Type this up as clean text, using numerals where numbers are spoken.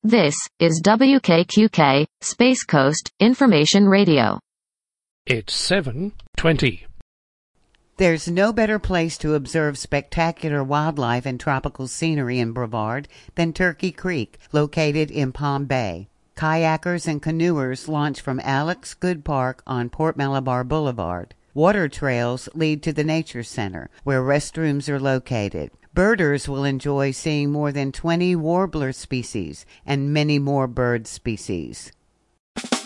This is WKQK, Space Coast, Information Radio. It's 7:20. There's no better place to observe spectacular wildlife and tropical scenery in Brevard than Turkey Creek, located in Palm Bay. Kayakers and canoers launch from Alex Good Park on Port Malabar Boulevard. Water trails lead to the Nature Center, where restrooms are located. Birders will enjoy seeing more than 20 warbler species and many more bird species.